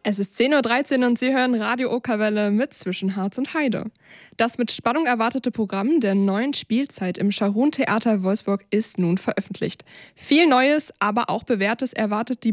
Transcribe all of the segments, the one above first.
Es ist 10:13 Uhr und Sie hören Radio Okerwelle mit Zwischen Harz und Heide. Das mit Spannung erwartete Programm der neuen Spielzeit im Scharun-Theater Wolfsburg ist nun veröffentlicht. Viel Neues, aber auch Bewährtes erwartet die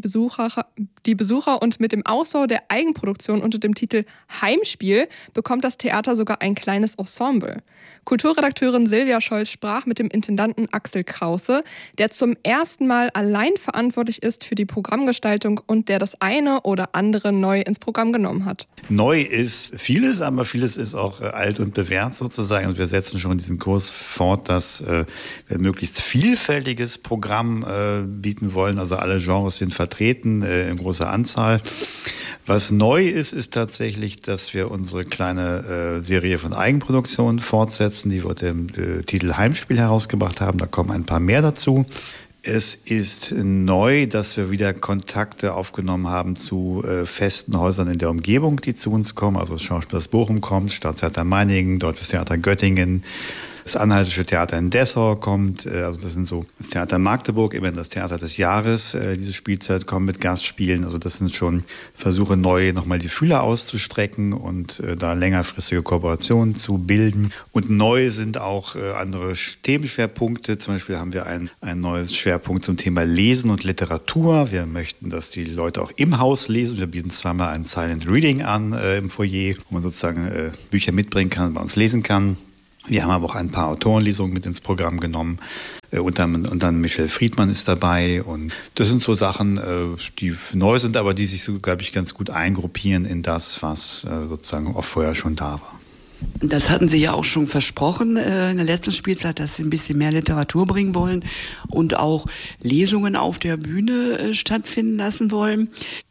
Besucher und mit dem Ausbau der Eigenproduktion unter dem Titel Heimspiel bekommt das Theater sogar ein kleines Ensemble. Kulturredakteurin Silvia Scholz sprach mit dem Intendanten Axel Krause, der zum ersten Mal allein verantwortlich ist für die Programmgestaltung und der das eine oder andere neu ins Programm genommen hat. Neu ist vieles, aber vieles ist auch alt und bewährt sozusagen. Also wir setzen schon diesen Kurs fort, dass wir ein möglichst vielfältiges Programm bieten wollen. Also alle Genres sind vertreten in großer Anzahl. Was neu ist, ist tatsächlich, dass wir unsere kleine Serie von Eigenproduktionen fortsetzen, die wir unter dem Titel Heimspiel herausgebracht haben. Da kommen ein paar mehr dazu. Es ist neu, dass wir wieder Kontakte aufgenommen haben zu festen Häusern in der Umgebung, die zu uns kommen. Also das Schauspiel aus Bochum kommt, Staatstheater Meiningen, Deutsches Theater Göttingen. Das Anhaltische Theater in Dessau kommt, also das sind so das Theater Magdeburg, immerhin das Theater des Jahres, diese Spielzeit kommt mit Gastspielen. Also das sind schon Versuche, neu nochmal die Fühler auszustrecken und da längerfristige Kooperationen zu bilden. Und neu sind auch andere Themenschwerpunkte. Zum Beispiel haben wir ein neues Schwerpunkt zum Thema Lesen und Literatur. Wir möchten, dass die Leute auch im Haus lesen. Wir bieten zweimal ein Silent Reading an im Foyer, wo man sozusagen Bücher mitbringen kann, bei uns lesen kann. Wir haben aber auch ein paar Autorenlesungen mit ins Programm genommen. Und dann Michel Friedmann ist dabei. Und das sind so Sachen, die neu sind, aber die sich so, glaube ich, ganz gut eingruppieren in das, was sozusagen auch vorher schon da war. Das hatten Sie ja auch schon versprochen in der letzten Spielzeit, dass Sie ein bisschen mehr Literatur bringen wollen und auch Lesungen auf der Bühne stattfinden lassen wollen.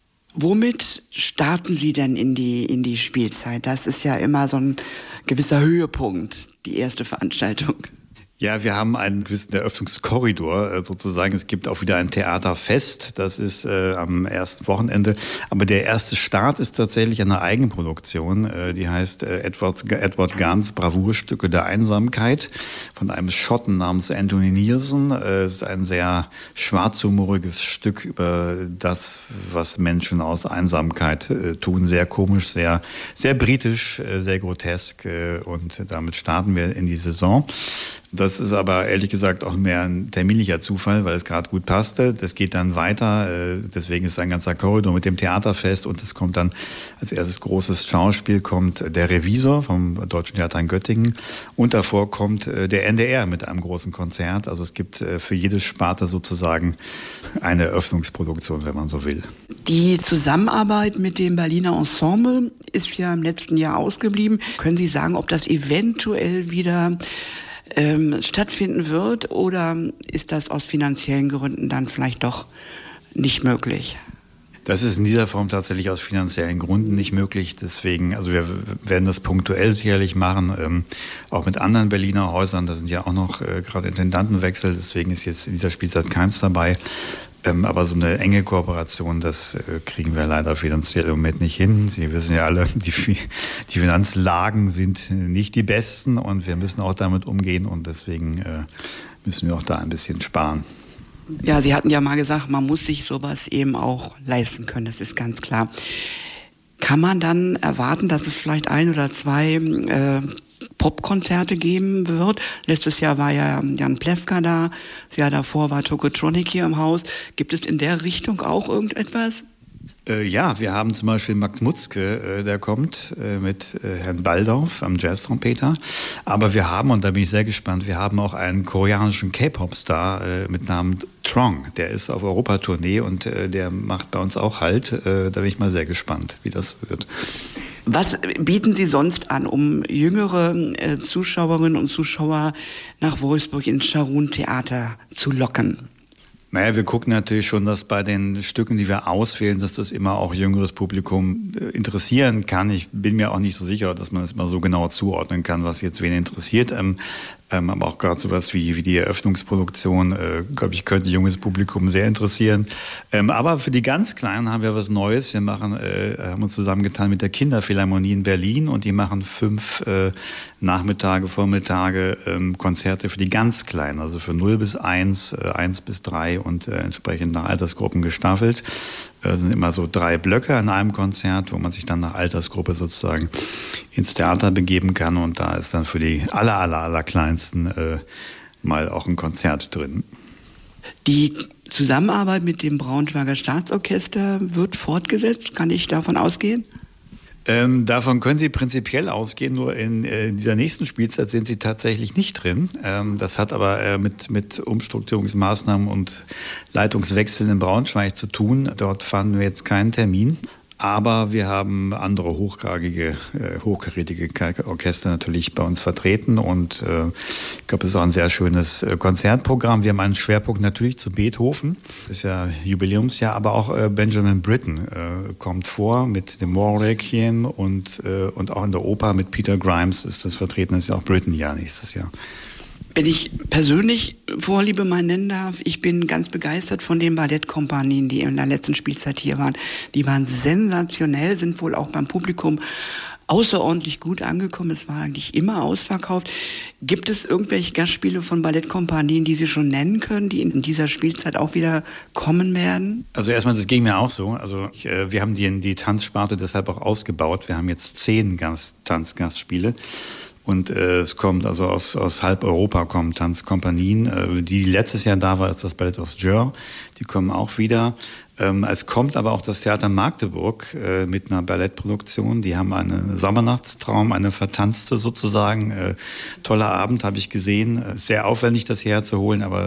Womit starten Sie denn in die Spielzeit? Das ist ja immer so ein gewisser Höhepunkt, die erste Veranstaltung. Ja, wir haben einen gewissen Eröffnungskorridor sozusagen. Es gibt auch wieder ein Theaterfest, das ist am ersten Wochenende. Aber der erste Start ist tatsächlich eine Eigenproduktion, die heißt Edward Gahns Bravourstücke der Einsamkeit von einem Schotten namens Anthony Neilson. Es ist ein sehr schwarzhumoriges Stück über das, was Menschen aus Einsamkeit tun. Sehr komisch, sehr britisch, sehr grotesk und damit starten wir in die Saison. Das ist aber ehrlich gesagt auch mehr ein terminlicher Zufall, weil es gerade gut passte. Das geht dann weiter, deswegen ist ein ganzer Korridor mit dem Theaterfest und es kommt dann als erstes großes Schauspiel kommt der Revisor vom Deutschen Theater in Göttingen und davor kommt der NDR mit einem großen Konzert. Also es gibt für jede Sparte sozusagen eine Eröffnungsproduktion, wenn man so will. Die Zusammenarbeit mit dem Berliner Ensemble ist ja im letzten Jahr ausgeblieben. Können Sie sagen, ob das eventuell wieder stattfinden wird oder ist das aus finanziellen Gründen dann vielleicht doch nicht möglich? Das ist in dieser Form tatsächlich aus finanziellen Gründen nicht möglich. Deswegen, also wir werden das punktuell sicherlich machen, auch mit anderen Berliner Häusern. Da sind ja auch noch gerade Intendantenwechsel, deswegen ist jetzt in dieser Spielzeit keins dabei. Aber so eine enge Kooperation, das kriegen wir leider finanziell im Moment nicht hin. Sie wissen ja alle, die Finanzlagen sind nicht die besten und wir müssen auch damit umgehen und deswegen müssen wir auch da ein bisschen sparen. Ja, Sie hatten ja mal gesagt, man muss sich sowas eben auch leisten können, das ist ganz klar. Kann man dann erwarten, dass es vielleicht 1 oder 2 Popkonzerte geben wird? Letztes Jahr war ja Jan Plewka da, das Jahr davor war Tokotronic hier im Haus. Gibt es in der Richtung auch irgendetwas? Ja, wir haben zum Beispiel Max Mutzke, der kommt mit Herrn Baldauf am Jazz-Trompeter. Aber wir haben, und da bin ich sehr gespannt, wir haben auch einen koreanischen K-Pop-Star mit Namen Trong. Der ist auf Europatournee und der macht bei uns auch Halt. Da bin ich mal sehr gespannt, wie das wird. Was bieten Sie sonst an, um jüngere Zuschauerinnen und Zuschauer nach Wolfsburg ins Scharun-Theater zu locken? Naja, wir gucken natürlich schon, dass bei den Stücken, die wir auswählen, dass das immer auch jüngeres Publikum interessieren kann. Ich bin mir auch nicht so sicher, dass man das immer so genau zuordnen kann, was jetzt wen interessiert. Aber auch gerade sowas wie die Eröffnungsproduktion, glaube ich, könnte junges Publikum sehr interessieren. Aber für die ganz Kleinen haben wir was Neues. Wir haben uns zusammengetan mit der Kinderphilharmonie in Berlin und die machen 5 Nachmittage, Vormittage Konzerte für die ganz Kleinen, also für 0 bis 1, 1 bis 3 und entsprechend nach Altersgruppen gestaffelt. Das sind immer so 3 Blöcke an einem Konzert, wo man sich dann nach Altersgruppe sozusagen ins Theater begeben kann. Und da ist dann für die aller Kleinsten mal auch ein Konzert drin. Die Zusammenarbeit mit dem Braunschweiger Staatsorchester wird fortgesetzt. Kann ich davon ausgehen? Davon können Sie prinzipiell ausgehen, nur in dieser nächsten Spielzeit sind Sie tatsächlich nicht drin. Das hat aber mit Umstrukturierungsmaßnahmen und Leitungswechseln in Braunschweig zu tun. Dort fanden wir jetzt keinen Termin. Aber wir haben andere hochkarätige Orchester natürlich bei uns vertreten und ich glaube, es ist auch ein sehr schönes Konzertprogramm. Wir haben einen Schwerpunkt natürlich zu Beethoven, das ist ja Jubiläumsjahr, aber auch Benjamin Britten kommt vor mit dem War Requiem und auch in der Oper mit Peter Grimes ist das vertreten, das ist ja auch Britten-Jahr nächstes Jahr. Wenn ich persönlich Vorliebe mal nennen darf, ich bin ganz begeistert von den Ballettkompanien, die in der letzten Spielzeit hier waren. Die waren sensationell, sind wohl auch beim Publikum außerordentlich gut angekommen. Es war eigentlich immer ausverkauft. Gibt es irgendwelche Gastspiele von Ballettkompanien, die Sie schon nennen können, die in dieser Spielzeit auch wieder kommen werden? Also erstmal, das ging mir auch so. Also wir haben die Tanzsparte deshalb auch ausgebaut. Wir haben jetzt 10 Tanzgastspiele. Und es kommt also aus halb Europa kommen Tanzkompanien. Die letztes Jahr da war, ist das Ballett aus Gör. Die kommen auch wieder. Es kommt aber auch das Theater Magdeburg mit einer Ballettproduktion. Die haben einen Sommernachtstraum, eine vertanzte sozusagen. Toller Abend, habe ich gesehen. Sehr aufwendig, das herzuholen, aber